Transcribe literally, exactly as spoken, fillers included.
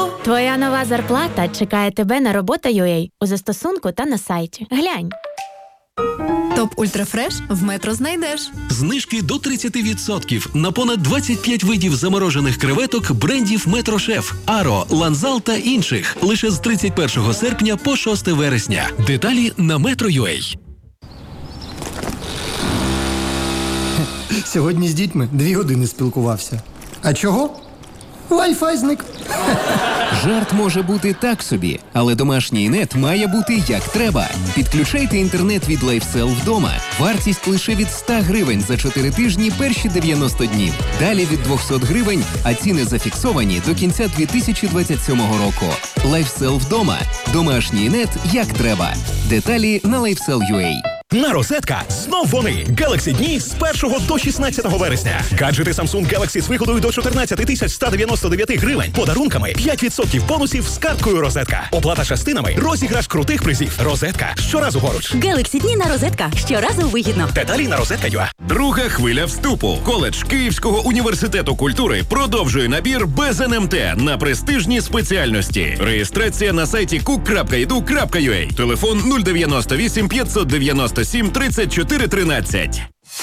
Твоя нова зарплата чекає тебе на робота точка ю а у застосунку та на сайті. Глянь. Топ Ультрафреш в Метро знайдеш. Знижки до тридцять відсотків на понад двадцять п'ять видів заморожених креветок брендів Метро Шеф, Аро, Ланзал та інших. Лише з тридцять першого серпня по шосте вересня. Деталі на метро точка ю а. Сьогодні з дітьми дві години спілкувався. А чого? Wi-Fi зник. Жарт може бути так собі, але домашній нет має бути як треба. Підключайте інтернет від LifeSell вдома. Вартість лише від сто гривень за чотири тижні перші дев'яносто днів. Далі від двісті гривень, а ціни зафіксовані до кінця дві тисячі двадцять сьомого року. LifeSell вдома. Домашній нет як треба. Деталі на LifeSell точка ю а. На Розетка знов вони. Galaxy дні з першого до шістнадцятого вересня. Гаджети Samsung Galaxy з вигодою до чотирнадцять тисяч сто дев'яносто дев'ять гривень. Подарунками п'ять відсотків бонусів з карткою Розетка. Оплата частинами, розіграш крутих призів. Розетка щоразу поруч. Galaxy дні на Розетка. Щоразу вигідно. Деталі на розетка точка ю а. Друга хвиля вступу. Коледж Київського університету культури продовжує набір без ен ем те на престижні спеціальності. Реєстрація на сайті кук крапка і ді ю крапка ю а. Телефон нуль дев'яносто вісім п'ятсот дев'яносто сім тридцять чотири тринадцять.